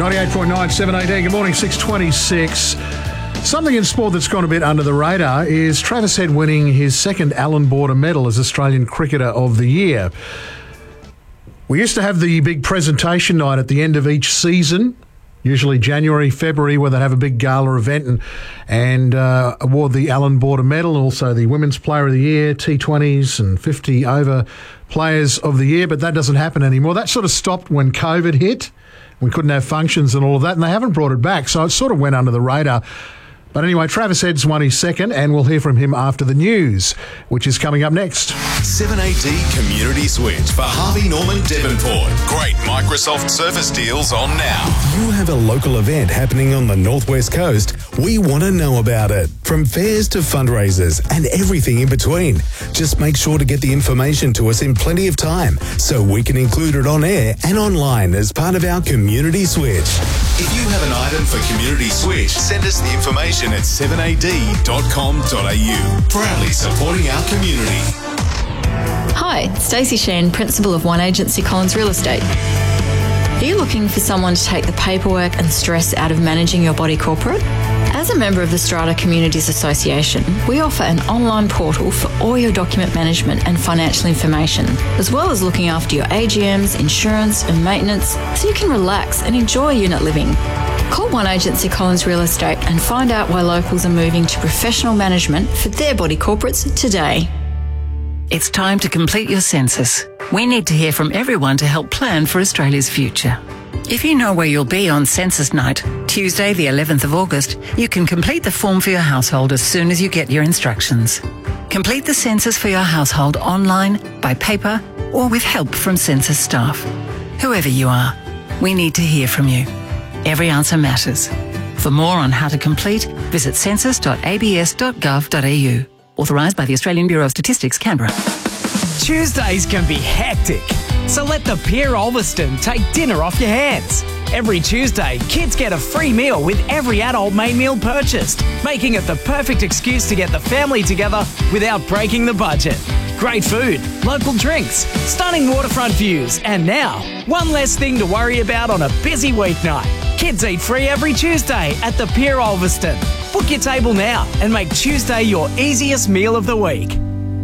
98.9, 7AD. Good morning, 6:26. Something in sport that's gone a bit under the radar is Travis Head winning his second Allan Border medal as Australian Cricketer of the Year. We used to have the big presentation night at the end of each season, usually January, February, where they'd have a big gala event and award the Allan Border medal, also the Women's Player of the Year, T20s and 50 over Players of the Year, but that doesn't happen anymore. That sort of stopped when COVID hit. We couldn't have functions and all of that, and they haven't brought it back, so it sort of went under the radar. But anyway, Travis Head's won his second, and we'll hear from him after the news, which is coming up next. 7AD Community Switch for Harvey Norman Devonport. Great Microsoft Surface deals on now. You have a local event happening on the Northwest Coast? We want to know about it. From fairs to fundraisers and everything in between. Just make sure to get the information to us in plenty of time so we can include it on air and online as part of our Community Switch. If you have an item for Community Switch, send us the information at 7ad.com.au. Proudly supporting our community. Hi, Stacey Sheehan, Principal of One Agency Collins Real Estate. Are you looking for someone to take the paperwork and stress out of managing your body corporate? As a member of the Strata Communities Association, we offer an online portal for all your document management and financial information, as well as looking after your AGMs, insurance and maintenance, so you can relax and enjoy unit living. Call One Agency Collins Real Estate and find out why locals are moving to professional management for their body corporates today. It's time to complete your census. We need to hear from everyone to help plan for Australia's future. If you know where you'll be on census night, Tuesday the 11th of August, you can complete the form for your household as soon as you get your instructions. Complete the census for your household online, by paper, or with help from census staff. Whoever you are, we need to hear from you. Every answer matters. For more on how to complete, visit census.abs.gov.au. Authorised by the Australian Bureau of Statistics, Canberra. Tuesdays can be hectic, so let the Pier Ulverston take dinner off your hands. Every Tuesday, kids get a free meal with every adult main meal purchased, making it the perfect excuse to get the family together without breaking the budget. Great food, local drinks, stunning waterfront views, and now, one less thing to worry about on a busy weeknight. Kids eat free every Tuesday at the Pier Ulverston. Book your table now and make Tuesday your easiest meal of the week.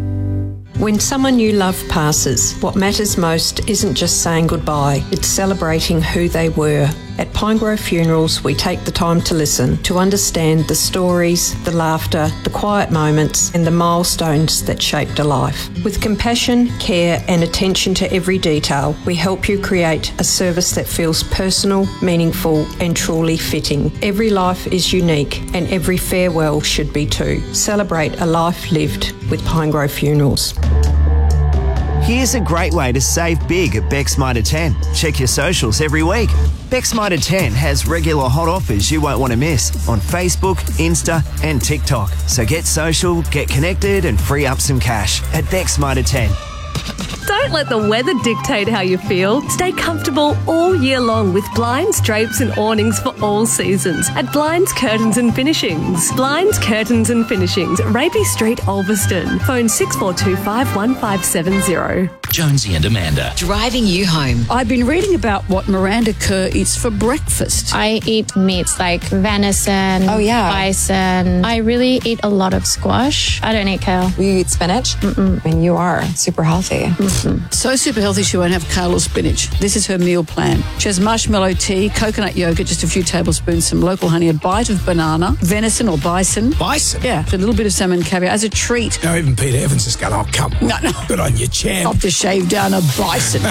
When someone you love passes, what matters most isn't just saying goodbye, it's celebrating who they were. At Pinegrove Funerals, we take the time to listen, to understand the stories, the laughter, the quiet moments, and the milestones that shaped a life. With compassion, care, and attention to every detail, we help you create a service that feels personal, meaningful, and truly fitting. Every life is unique, and every farewell should be too. Celebrate a life lived with Pinegrove Funerals. Here's a great way to save big at Beck's Mitre 10. Check your socials every week. Beck's Mitre 10 has regular hot offers you won't want to miss on Facebook, Insta and TikTok. So get social, get connected and free up some cash at Beck's Mitre 10. Don't let the weather dictate how you feel. Stay comfortable all year long with blinds, drapes and awnings for all seasons at Blinds, Curtains and Finishings. Blinds, Curtains and Finishings, Rapey Street, Ulverston. Phone 6425 1570. Jonesy and Amanda. Driving you home. I've been reading about what Miranda Kerr eats for breakfast. I eat meats like venison, bison. I really eat a lot of squash. I don't eat kale. You eat spinach? Mm-mm. I mean, you are super healthy. So super healthy she won't have kale or spinach. This is her meal plan. She has marshmallow tea, coconut yogurt, just a few tablespoons, some local honey, a bite of banana, venison or bison. Bison? Yeah, a little bit of salmon caviar as a treat. No, even Peter Evans is going, oh, come on. No. Good on you, champ. I'll just shave down a bison.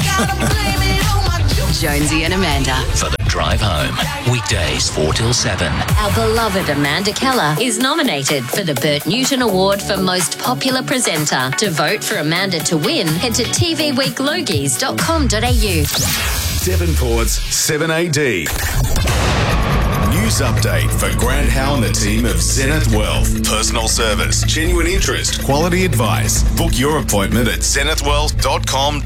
Jonesy and Amanda. For the drive home. Weekdays 4 till 7. Our beloved Amanda Keller is nominated for the Bert Newton Award for Most Popular Presenter. To vote for Amanda to win, head to tvweeklogies.com.au. Devonport's 7AD. News update for Grant Howe and the team of Zenith Wealth. Personal service, genuine interest, quality advice. Book your appointment at zenithwealth.com.au.